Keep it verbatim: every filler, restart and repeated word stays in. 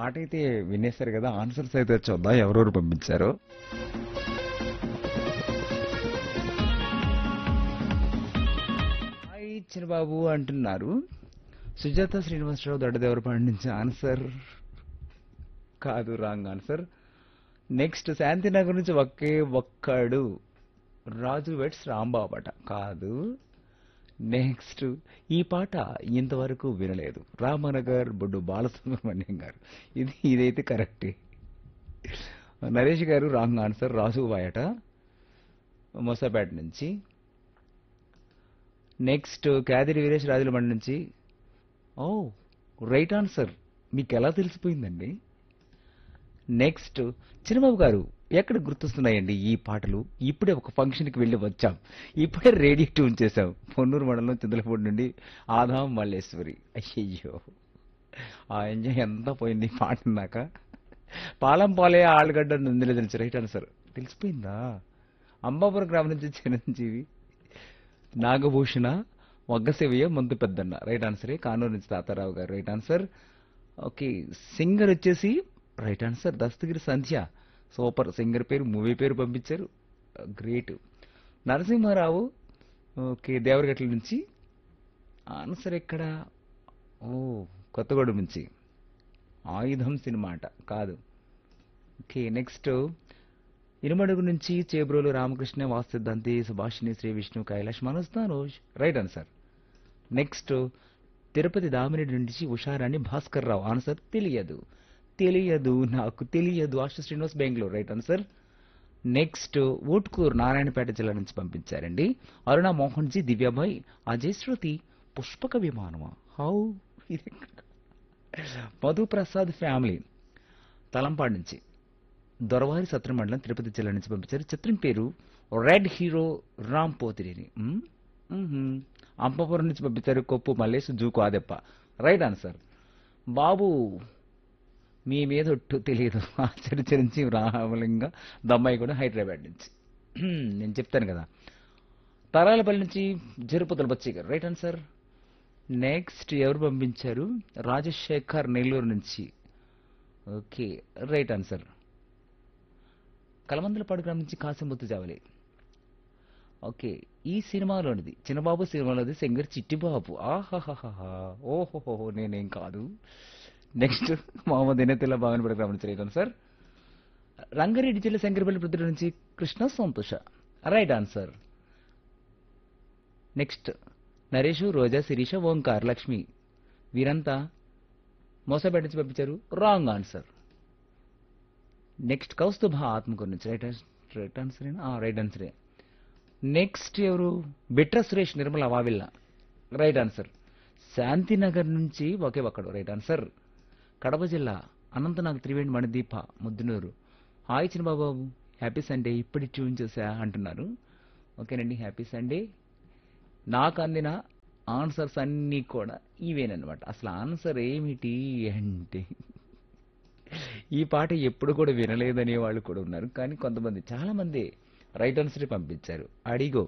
పాట అయితే వినేశారు కదా, ఆన్సర్స్ అయితే చూద్దాం ఎవరెవరు పంపించారో. హాయ్ చిన్నబాబు అంటున్నారు. సుజాత శ్రీనివాసరావు దొడ్డదేవర పండించే ఆన్సర్ కాదు, రాంగ్ ఆన్సర్. నెక్స్ట్ శాంతినగర్ నుంచి ఒకే ఒక్కడు రాజు వెట్స్ రాంబాబట కాదు. నెక్స్ట్ ఈ పాట ఇంతవరకు వినలేదు, రామనగర్ బొడ్డు బాలసుబ్రహ్మణ్యం గారు. ఇది ఇదైతే కరెక్టే. నరేష్ గారు రాంగ్ ఆన్సర్, రాజు బాయట మొసాపేట నుంచి. నెక్స్ట్ క్యాదిరి వీరేష్ రాజులమండ నుంచి. ఓ రైట్ ఆన్సర్, మీకు ఎలా తెలిసిపోయిందండి? నెక్స్ట్ చిన్నబాబు గారు ఎక్కడ గుర్తొస్తున్నాయండి ఈ పాటలు? ఇప్పుడే ఒక ఫంక్షన్కి వెళ్ళి వచ్చాం, ఇప్పుడే రేడియో ట్యూన్ చేశాం. పొన్నూరు మండలం చింతలపూడి నుండి ఆదాం మల్లేశ్వరి. అయ్యయ్యో, ఆ ఎంజాయ్ ఎంత పోయింది ఈ పాట నాక. పాలం పాలే ఆలుగడ్డ నుందిలే తెలిసి రైట్ ఆన్సర్ తెలిసిపోయిందా? అంబాపురం గ్రామం నుంచి చిరంజీవి నాగభూషణ వగ్గశివయ్య ముందు పెద్దన్న రైట్ ఆన్సరే. కానూరు నుంచి తాతారావు గారు రైట్ ఆన్సర్. ఓకే, సింగర్ వచ్చేసి రైట్ ఆన్సర్ దస్తగిరి సంధ్య. సూపర్, సింగర్ పేరు మూవీ పేరు పంపించారు, గ్రేట్. నరసింహారావు ఓకే దేవరగట్ల నుంచి. ఆన్సర్ ఎక్కడ? ఓ కొత్తగూడెం నుంచి. ఆయుధం సినిమా అట కాదు. ఓకే నెక్స్ట్ ఇనుమడుగు నుంచి Chebrolu Ramakrishna వాస్తుద్దంతి Subhashini Shri Vishnu Kailash Manoj Tanoj right answer. Next Tirupati Damireddy నుంచి ఉషారాణి భాస్కర్ రావు ఆన్సర్ తెలియదు తెలియదు నాకు తెలియదు. ఆశ Srinivas Bengaluru right answer. Next Utkur Narayanpet జిల్లా నుంచి పంపించారండి అరుణ Mohan G, Divya Bai, Ajay Shruti. Pushpaka విమానమా? How ఇది? మధు ప్రసాద్ ఫ్యామిలీ తలంపాడు నుంచి. దొరవారి సత్రం మండలం తిరుపతి జిల్లా నుంచి పంపించారు. చిత్రం పేరు రెడ్ హీరో రామ్ పోతిరేని. మ్? మ్హూ. అంపపురం నుంచి పంపించారు కొప్పు మల్లేష్ జూకు ఆదెప్ప రైట్ ఆన్సర్. బాబు మీ మీద ఒట్టు తెలియదు ఆశ్చర్య చిరంజీవి రామలింగ దమ్మాయి కూడా హైదరాబాద్ నుంచి. నేను చెప్తాను కదా. తరాలపల్లి నుంచి జరుపుతల బచ్చయ్య గారు రైట్ ఆన్సర్. నెక్స్ట్ ఎవరు పంపించారు? రాజశేఖర్ నెల్లూరు నుంచి. Okay right answer. కలమందలపాడు గ్రామం నుంచి కాసిముత్తు జావలి. ఓకే ఈ సినిమాలోనిది చిన్నబాబు సినిమాలోది సింగర్ చిట్టిబాబు. ఆహాహాహా ఓహోహో నేనేం కాదు. నెక్స్ట్ మహమ్మద్ ఇనతుల్లా భావనపడ గ్రామం నుంచి రైట్ ఆన్సర్. రంగారెడ్డి జిల్లా శంకరపల్లి ప్రతి నుంచి కృష్ణ సంతోష రైట్ ఆన్సర్. నెక్స్ట్ నరేషు రోజా శిరీష ఓంకార్ లక్ష్మి వీరంతా మోసపేట నుంచి పంపించారు wrong answer. Next Kaustubha Atmakur నుంచి right right answer right ఆన్సరే. Next ఎవరు? Bitra Suresh Nirmala Vavilla right answer. శాంతినగర్ నుంచి ఒకే ఒక్కడు రైట్ ఆన్సర్. కడప జిల్లా అనంతనాగ్ త్రివేణి మణిదీప ముద్దునూరు. హాయ్ చిన్నబాబు హ్యాపీ సండే ఇప్పటి ట్యూన్ చేసా అంటున్నారు. ఓకేనండి హ్యాపీ సండే. నాకు అందిన ఆన్సర్స్ అన్నీ కూడా ఇవేనమాట. అసలు ఆన్సర్ ఏమిటి అంటే ఈ పాట ఎప్పుడు కూడా వినలేదనే వాళ్ళు కూడా ఉన్నారు, కానీ కొంతమంది చాలా మంది రైట్ ఆన్సర్ పంపించారు. అడిగో